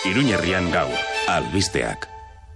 Iruñerrian gaur, albisteak.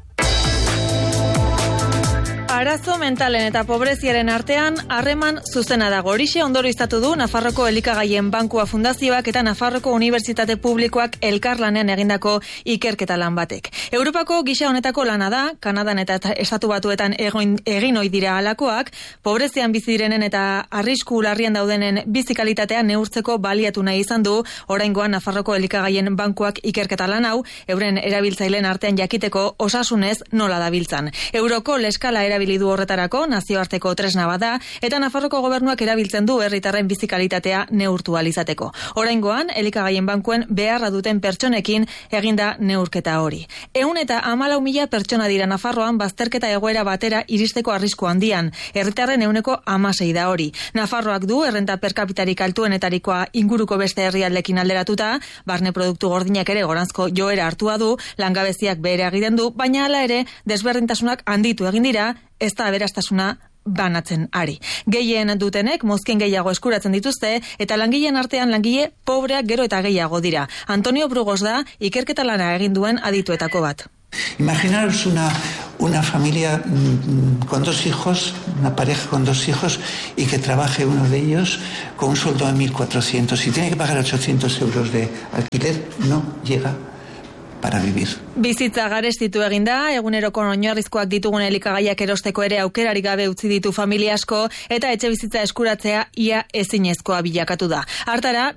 Arazo mentalen eta pobreziaren artean harreman zuzena dago. Horixe ondorioztatu du Nafarroko Elikagaien Bankua Fundazioak eta Nafarroko Unibertsitate Publikoak elkarlanean egindako ikerketa lan batek. Europako gisa honetako lana da, Kanadan eta Estatu Batuetan egin ohi dira halakoak, pobrezian bizi direnen eta arrisku larrian daudenen bizi kalitatea neurtzeko baliatu nahi izan du, oraingoan Nafarroko Elikagaien Bankuak ikerketa lan hau, euren erabiltzaileen artean jakiteko osasunez nola dabiltzan. Euroko leskala erabili du horretarako, nazioarteko tresna bada, eta Nafarroko gobernuak erabiltzen du herritarren bizi kalitatea neurtu ahal izateko. Oraingoan, Elikagaien Bankuen beharra duten pertsonekin eginda neurketa hori. 114.000 pertsona dira Nafarroan bazterketa egoera batera iristeko arrisku handian. Herritarren 16% da hori. Nafarroak du errenta per capitarik altuenetarikoa inguruko beste herrialdekin alderatuta, barne produktu gordinak ere goranzko joera hartua du, langabeziak behera egiten du, baina hala ere desberdintasunak handitu egin dira, ez da aberastasuna banatzen ari. Gehien dutenek mozkin gehiago eskuratzen dituzte eta langileen artean langile pobreak gero eta gehiago dira. Antonio Brugos da ikerketa lana egin duen adituetako bat. Imaginaros una familia con 2 hijos, una pareja con 2 hijos y que trabaje uno de ellos con un sueldo de 1.400 y tiene que pagar 800 euros de alquiler, no llega para vivir. Bizitza garestitu eginda, eguneroko oinarrizkoak ditugun elikagaiak erosteko ere aukerari gabe utzi ditu familia asko eta etxe bizitza eskuratzea ia ezinezkoa bilakatu da. Hartara,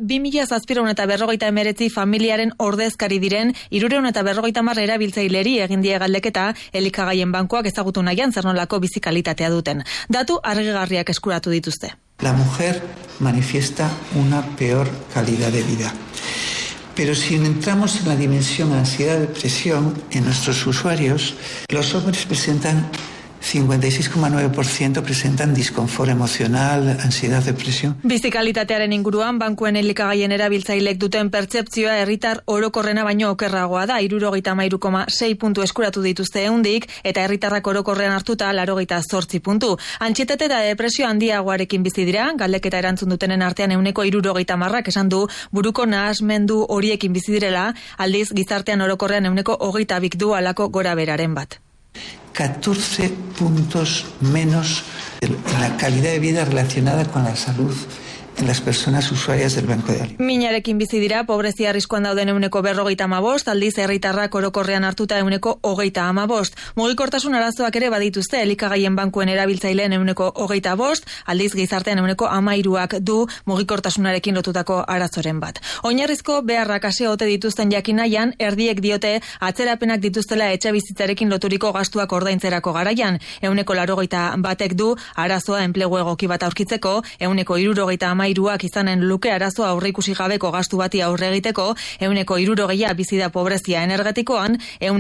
2.759 familiaren ordezkari diren 350 erabiltzaileri egin die galdeketa Elikagaien Bankuak ezagutu nahian zer nolako bizi kalitatea duten. Datu argigarriak eskuratu dituzte. La mujer manifiesta una peor calidad de vida. Pero si entramos en la dimensión ansiedad-depresión, en nuestros usuarios, los hombres presentan 56,9% presentan disconfort emocional, ansiedad, depresión. Bizikalitatearen inguruan, bankuen elikagaien erabiltzailek duten pertzepzioa herritar orokorrena baino okerragoa da, 73,6 puntu eskuratu dituzte ehundik, eta herritarrak orokorrean hartuta 88 puntu. Antsietate eta depresio handiagoarekin bizi dira, galdeketa erantzun dutenen artean 70% esan du buruko nahasmendu horiekin bizi direla, aldiz gizartean orokorrean 22 du halako gora beraren bat. 14 puntos menos en la calidad de vida relacionada con la salud en las personas usuarias del Banco de Alimentos. Minarekin bizi dira, pobrezia arriskuan dauden 55%, aldiz herritarrak orokorrean hartuta 25%. Mugikortasun arazoak ere badituzte, Elikagaien Bankuen erabiltzaileen 25%, aldiz gizartean 13%ak du mugikortasunarekin lotutako arazoren bat. Oinarrizko beharrak hasi ote dituzten jakin nahian, erdiek diote atzerapenak dituztela etxe bizitzarekin loturiko gastuak ordaintzerako garaian. 81%ek du arazoa enplegu egoki bat aurkitzeko, 70% izanen luke arazoa aurreikusi gabeko gastu bati aurre egiteko, 70% bizi da pobrezia energetikoan,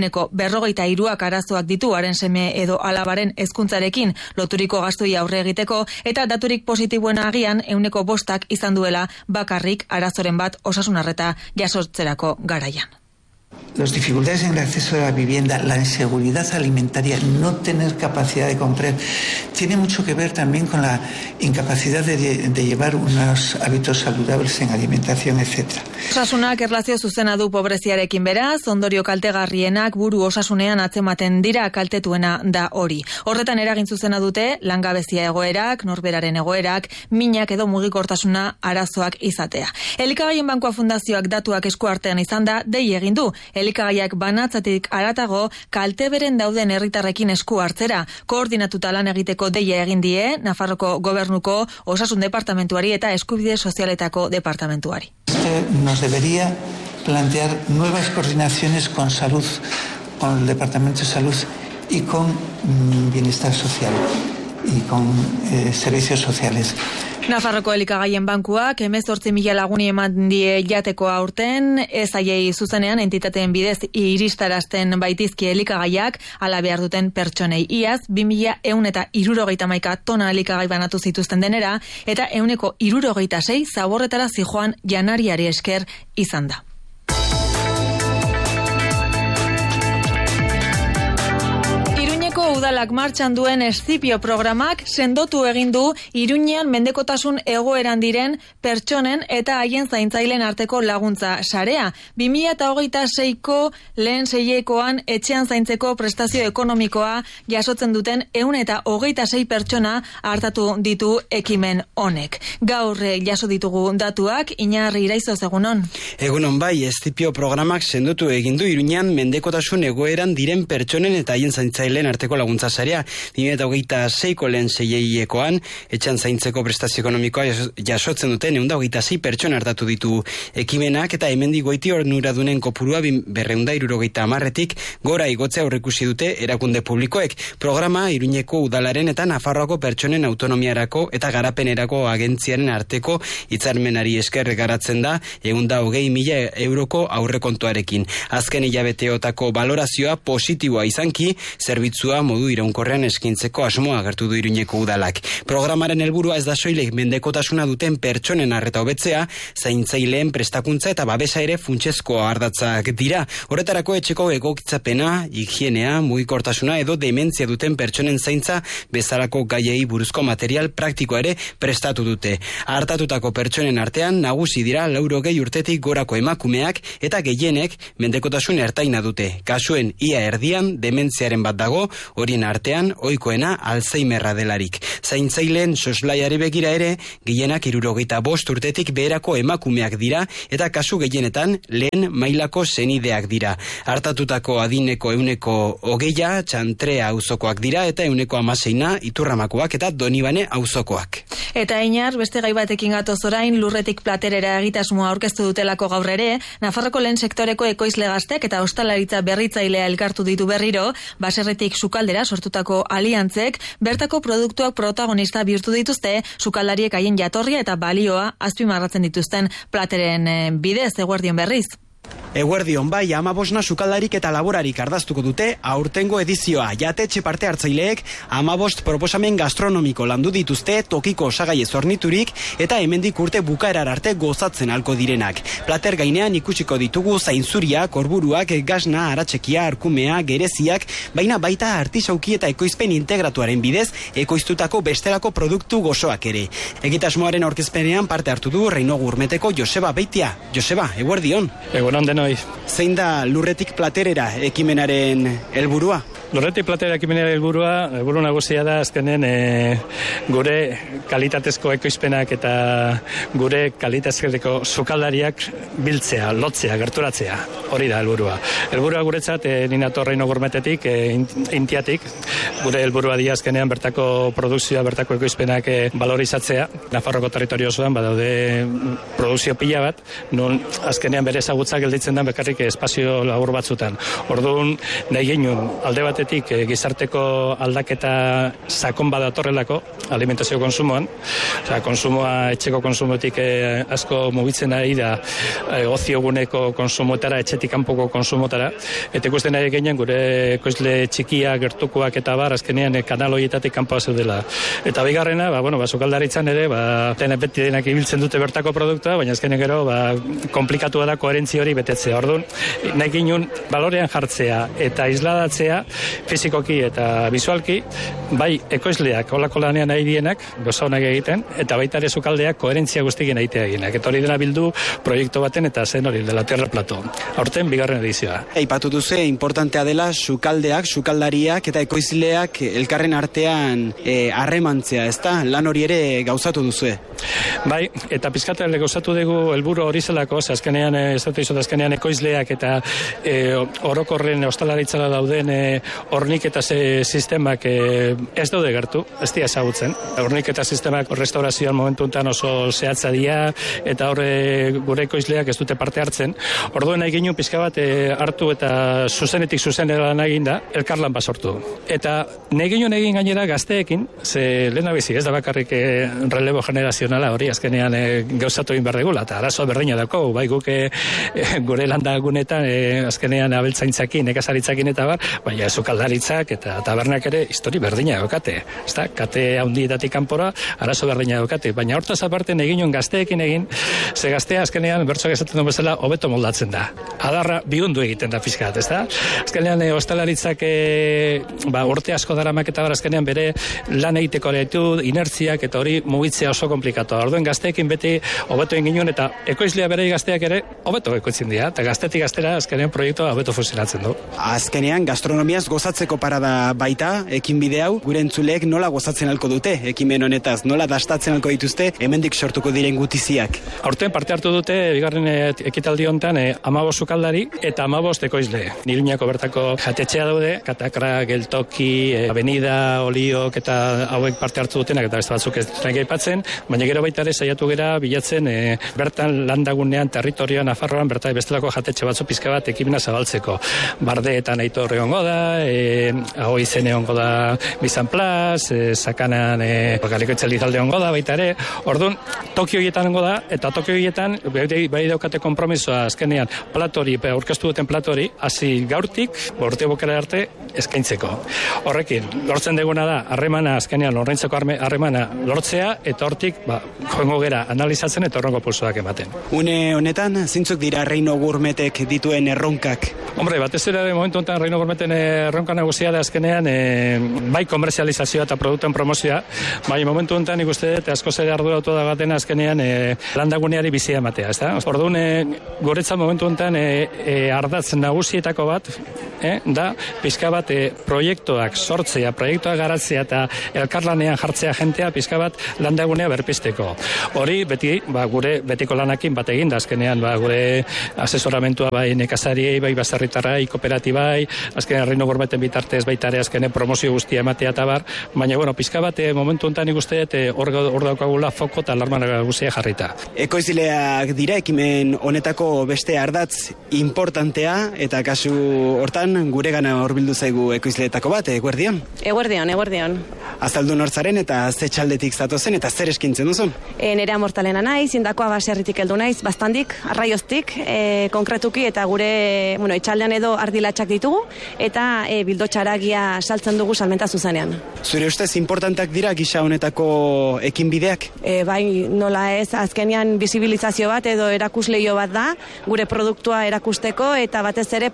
43%ak arazoak ditu haren seme edo alabaren hezkuntzarekin loturiko gastui aurre egiteko, eta daturik positiboena agian 5% izan duela bakarrik arazoren bat osasun arreta jasotzerako garaian. Las dificultades en el acceso a la vivienda, la inseguridad alimentaria, no tener capacidad de comprar, tiene mucho que ver también con la incapacidad de llevar unos hábitos saludables en alimentación, etc. Osasunak erlazio zuzena du pobreziarekin beraz, ondorio kaltegarrienak buru osasunean atzematen dira, kaltetuena da hori. Horretan eragin zuzena dute langabezia egoerak, norberaren egoerak, minak edo mugikortasuna arazoak izatea. Elikagaien Bankua Fundazioak datuak esku artean izan da, dei egin du. Elikagaiak banatzatik aratago kalteberen dauden herritarrekin esku hartzera, koordinatuta lan egiteko deia egin die Nafarroko Gobernuko Osasun Departamentuari eta Eskubide Sozialetako Departamentuari. Nos debería plantear nuevas coordinaciones con salud, con el Departamento de Salud y con Bienestar Social y con servicios sociales. Nafarroko Elikagaien Bankuak 18.000 laguni eman die jateko aurten, ez aiei zuzenean entitateen bidez iristarazten baitizki elikagaiak ala behar duten pertsonei. Iaz, 2.171 tona elikagai banatu zituzten denera, eta 166 zaborretara zijoan janariari esker izan da. udalak martxan duen Escipio programak sendotu egin du Iruñean mendekotasun egoeran diren pertsonen eta haien zaintzaileen arteko laguntza sarea. 2026ko lehen seiekoan etxean zaintzeko prestazio ekonomikoa jasotzen duten 126 pertsona hartatu ditu ekimen honek. Gaur jaso ditugu datuak, Iñarri Iraizoz, egunon. Egunon bai, Escipio programak sendotu egin du Iruñean mendekotasun egoeran diren pertsonen eta haien zaintzaileen arteko laguntza sarea. 2026ko lehen seiekoan etxean zaintzeko prestazio ekonomikoa jasotzen duten 126 pertsona hartatu ditu ekimenak, eta hemendik goiti onuradunen kopurua 270-tik gora igotzea aurreikusi dute erakunde publikoek. Programa Iruñeko udalaren eta Nafarroako pertsonen autonomiarako eta garapenerako agentziaren arteko hitzarmenari esker garatzen da 120.000 euroko aurrekontuarekin. Azken hilabeteotako balorazioa positiboa izanki, zerbitzua modu iraunkorrean eskintzeko asmoa agertu du Iruñeko udalak. Programaren helburua ez da soilik mendekotasuna duten pertsonen arreta hobetzea, zaintzaileen prestakuntza eta babesa ere funtsezko ardatzak dira. Horretarako etxeko egokitzapena, higienea, mugikortasuna edo dementzia duten pertsonen zaintza bezalako gaiei buruzko material praktikoa ere prestatu dute. Hartatutako pertsonen artean nagusi dira 80 urtetik gorako emakumeak eta gehienek mendekotasun ertaina dute. Kasuen ia erdian dementziaren bat dago, horien artean ohikoena Alzheimerra delarik. Zaintzaileen soslaiari begira ere, gehienak 75 urtetik beherako emakumeak dira eta kasu gehienetan lehen mailako senideak dira. Hartatutako adineko 20% Txantrea auzokoak dira eta 16% Iturramakoak eta Donibane auzokoak. Eta Iñar, beste gai batekin gatoz orain, Lurretik Platerera egitasmoa aurkeztu dutelako gaur ere, Nafarroko lehen sektoreko ekoizle gazteak eta ostalaritza berritzailea elkartu ditu berriro, baserritik sukaldera sortutako aliantzek, bertako produktuak protagonista bihurtu dituzte, sukaldariek haien jatorria eta balioa azpimarratzen dituzten Plateren bidez, eguerdion berriz. Eguerdion bai, 15 sukaldarik eta laborarik ardaztuko dute aurtengo edizioa. Jatetxe parte hartzaileek 15 proposamen gastronomiko landu dituzte tokiko osagai ezorniturik eta hemendik urte bukaerar arte gozatzen halko direnak. Plater gainean ikusiko ditugu zainzuria, korburuak, gasna, aratxekia, arkumea, gereziak, baina baita artisauki eta ekoizpen integratuaren bidez ekoiztutako bestelako produktu gozoak ere. Egitasmoaren aurkezpenean parte hartu du Reino Gurmeteko Joseba Beitia. Joseba, eguerdion. Egunon denoi. Zein da Lurretik Platerera ekimenaren helburua? Lurretik Platerera ekimenaren helburu nagusia da azkenen gure kalitatezko ekoizpenak eta gure kalitatezko sukaldariak biltzea, lotzea, gerturatzea. Hori da helburua. Helburua guretzat ninator Reino Gurmetetik, Intiatik, gure helburua di azkenean bertako produkzioa, bertako ekoizpenak valorizatzea. Nafarroko territorio osoan badaude produkzio pila bat, non azkenean bere ezagutza gelditzen da bekarrik espazio labur batzutan. Orduan, nahi genuen alde batetik gizarteko aldaketa sakon badatorrelako alimentazio konsumoan. Konsumoa etxeko konsumotik asko mugitzen ari da ozioguneko konsumotara, etxetik kanpoko konsumotara. Eta ikusten nahi ginen gure ekoizle txikia, gertukoak eta bar azkenean kanal horietatik kanpoa zeudela. Eta bigarrena, sukaldaritzan ere, beti denak ibiltzen dute bertako produktua, baina azkenean gero komplikatua da koherentzia hori betetzea. Orduan, nahi ginen balorean jartzea eta isladatzea fizikoki eta visualki, bai ekoizleak holako lanean nahi dienak, goza honak egiten, eta baita ere sukaldeak koherentzia guztikin egitea eginak. Eta hori dena bildu proiektu baten eta zen hori dela Tierra Plato. Aurten bigarren edizioa. Aipatu duzu importantea dela sukaldeak, sukaldariak eta ekoizleak elkarren artean harremantzea, ezta? Lan hori ere gauzatu duzue. Bai, eta pizkatele gauzatu dugu helburu hori zelako, azkenean azkenean ekoizleak eta orokorren ostalaritzara dauden horniketa sistemak ez daude gertu, ez dira ezagutzen. Horniketa sistemak restaurazioan momentu enten oso zehatza dira eta horre gure ekoizleak ez dute parte hartzen. Orduen nahi ginen pizka bat hartu eta zuzenetik zuzenera lan egin da, elkarlan basortu. Eta nahi ginen egin gainera gazteekin, ze lehenabizi ez da bakarrik relebo generazionala hori azkenean gauzatu egin behar degula, eta arazoa berdina dako, bai guk gure landagunetan azkenean abeltzaintzakin, nekazaritzakin eta bar, baina sukaldaritzak eta tabernak ere histori berdina daukate. Ezta? Kate handietatik kanpora arazo berdina daukate, baina hortaz aparte eginun gazteekin egin, ze gaztea azkenean bertsoak esaten duen bezala hobeto moldatzen da. Adarra bihundu egiten da pixkat, ezta? Azkenean ostalaritzak urte asko daramak eta azkenean bere lan egiteko ditu inertziak eta hori mugitzea oso komplikatoa. Orduan gazteekin beti hobeto egin eta ekoizlea berei gazteak ere hobeto ekoitzen dira, eta gaztetik gaztera azkenean proiektua hobeto funtzionatzen du. Azkenean gastronomiaz gozatzeko parada baita, ekinbide hau, gure entzuleek nola gozatzen alko dute, ekimen honetaz, nola dastatzen alko dituzte, hemendik sortuko diren gutiziak. Aurten parte hartu dute, bigarren ekitaldi honetan, 15 sukaldari eta 15 ekoizle. Iruñako bertako jatetxea daude, Katakra, Geltoki, Avenida, Oliok eta hauek parte hartu dutenak, eta beste batzuk ez dutenak aipatzen, baina gero baita ere saiatu gera bilatzen bertan landagunean, territorioan, Nafarroan, bertan bestelako jatetxe batzu pizka bat ekimena zabaltzeko. Bardeetan Aitor egongo da, Ahoizen egongo da Bizan Plaz, Sakanan Galiko Itzalizalde egongo da, baita ere. Orduan, Tokio hietan egongo da, eta Tokio hietan bai daukate konpromisoa azkenean platori, aurkeztu duten platori, hasi gaurtik, urte bukera arte, eskaintzeko. Horrekin, lortzen deguna da, harremana azkenean, horreintzeko harremana lortzea, eta hortik, joango gera, analizatzen eta horrengo pulsoak ematen. Une honetan, zintzuk dira Reino Gourmetek dituen erronkak? Hombre, batez ere momentu honetan Reino Gourmeten erronka nagusia da azkenean bai komerzializazioa eta produktuen promozioa, bai momentu honetan ikuste dut askoz ere arduratu da baten azkenean landaguneari bizia ematea, ezta? Orduan guretzat momentu honetan ardatz nagusietako bat da pizka bat proiektuak sortzea, proiektuak garatzea eta elkarlanean jartzea jentea pizka bat landagunea berpizteko. Hori beti gure betiko lanakin bat egin da azkenean gure asesoramentua bai nekazariei, bai baserritarrai, kooperatibai, azkenean Reino Gourmeten bitartez baita ere azkenean promozio guztia ematea eta bar, baina pizka bat momentu honetan ikuste hor daukagula foko eta alarma guztia jarrita. Ekoizleak dira ekimen honetako beste ardatz importantea eta kasu hortan guregana hurbildu zaigu ekoizleetako bat, eguerdion? Eguerdion. Azaldu nortzaren eta ze txaldetik zatozen eta zer eskintzen duzun? Nerea Mortalena naiz, Indakoa baserritik heldu naiz, bastandik, Arraioztik, konkretuki eta gure, etxaldean edo ardilatxak ditugu eta bildotxaragia saltzen dugu salmenta zuzenean. Zure ustez importantak dira gisa honetako ekinbideak? Bai, nola ez, azkenean bizibilizazio bat edo erakusleio bat da, gure produktua erakusteko eta batez ere,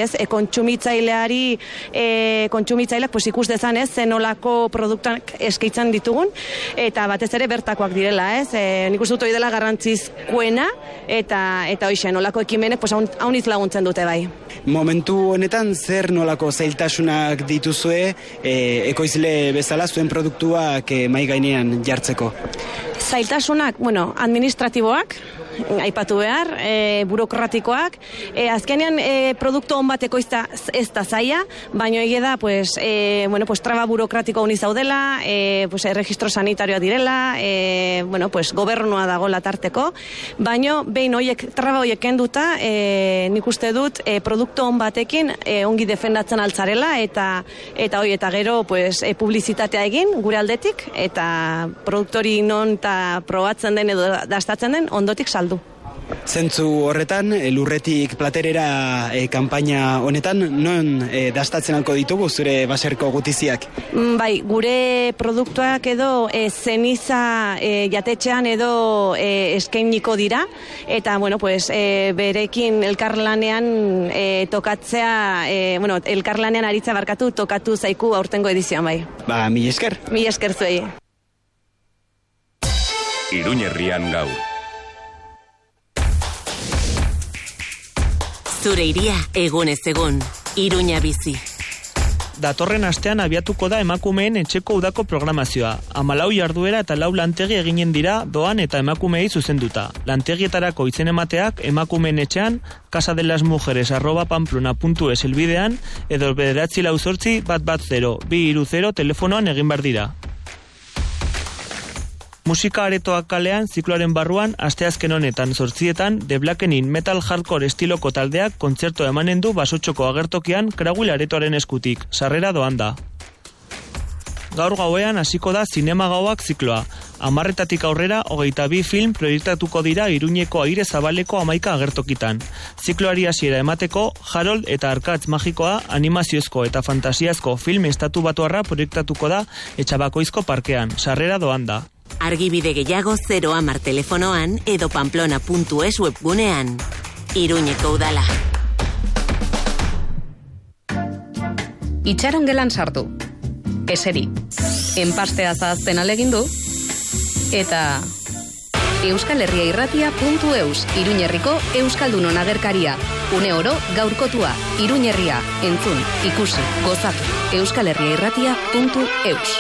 kontsumitzaileak ikus dezan ez, zenolako produktuak eskaitzen ditugun eta batez ere bertakoak direla ez, nik uste dut hori dela garrantzizkoena eta hoxe, nolako ekimenek hauniz laguntzen dute bai. Momentu honetan zer nolako zailtasunak dituzue ekoizle bezala zuen produktuak mahai gainean jartzeko? Zailtasunak, administratiboak, aipatu behar, burokratikoak, azkenean produktu on bat ekoizta ez da zaila, baina egia da, traba burokratiko honi zaudela, erregistro sanitarioa direla, gobernua dago latarteko, baina behin traba horiek kenduta, nik uste dut produktu on batekin ongi defendatzen altzarela, eta gero publizitatea egin gure aldetik, eta produktori non eta probatzen den edo dastatzen den ondotik saldu. Zentzu horretan, lurretik platerera kanpaina honetan, non dastatzen alko ditugu zure baserko gutiziak? Bai, gure produktuak edo zeniza jatetxean edo eskainiko dira, eta berekin elkarlanean tokatzea, elkarlanean aritza barkatu tokatu zaiku aurtengo edizioan bai. Mil esker. Mil esker zuei. Iruñerrian gaur. Zure iria egunez egun, Iruña bizi. Datorren astean abiatuko da emakumeen etxeko udako programazioa. 14 jarduera eta 4 lantegi eginen dira doan eta emakumeei zuzenduta. Lantegietarako izen emateak emakumeen etxean casadelasmujeres@pamplona.es helbidean edo 948-110-230 telefonoan egin behar dira. Musika aretoak kalean zikloaren barruan asteazken honetan 8:00 The Blackening metal hardcore estiloko taldeak kontzertoa emanen du Basotxoko agertokian Kragul aretoaren eskutik. Sarrera doan da. Gaur gauean hasiko da zinema gauak zikloa. 10:00 aurrera 22 film proiektatuko dira Iruñeko Aire Zabaleko 11 agertokitan. Zikloari hasiera emateko, Harold eta Arkatz Magikoa animaziozko eta fantasiazko film estatu batuarra proiektatuko da Etxabakoizko parkean. Sarrera doan da. Argibide gehiago 010 telefonoan edo pamplona.es webgunean. Iruñeko udala. Itxaron gelan sartu. Eseri. Enpastea zahazten alegindu. Eta Euskal Herria Irratia.eus, Iruñerriko Euskaldunon agerkaria. Une oro gaurkotua, Iruñerria, entzun, ikusi, gozatu. Euskal Herria Irratia.eus.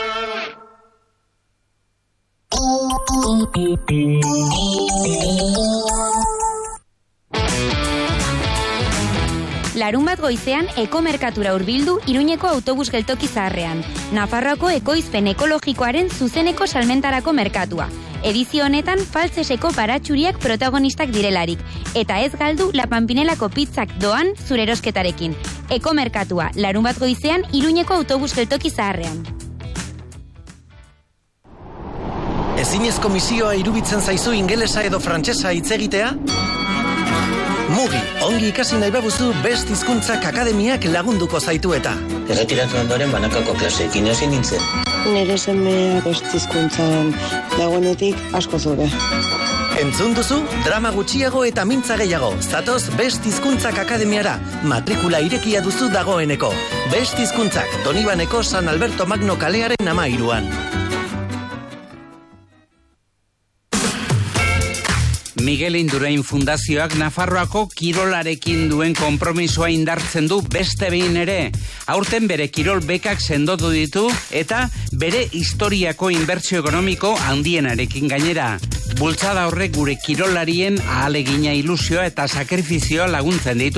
Larun bat goizean ekomerkatura hurbildu Iruñeko autobus geltoki zaharrean. Nafarroako ekoizpen ekologikoaren zuzeneko salmentarako merkatua. Edizio honetan faltseseko baratxuriak protagonistak direlarik. Eta ez galdu La Pampinelako pizzak doan zure erosketarekin. Ekomerkatua, larun bat goizean Iruñeko autobus geltoki zaharrean. Ezinezko misioa iruditzen zaizu ingelesa edo frantsesa hitz egitea? Mugi, ongi ikasi nahi babuzu Best Hizkuntzak Akademiak lagunduko zaitu eta. Erretiratu ondoren banakako klaseekin hasi nintzen. Nire semea Best Hizkuntzan dagoenetik asko zure. Entzun duzu, drama gutxiago eta mintza gehiago. Zatoz Best Hizkuntzak Akademiara. Matrikula irekia duzu dagoeneko. Best Hizkuntzak, Donibaneko San Alberto Magno kalearen 13an. Miguel Indurain Fundazioak Nafarroako kirolarekin duen konpromisoa indartzen du beste behin ere. Aurten bere kirol bekak sendotu ditu eta bere historiako inbertsio ekonomiko handienarekin gainera. Bultzada horrek gure kirolarien ahalegina, ilusioa eta sakrifizioa laguntzen ditu.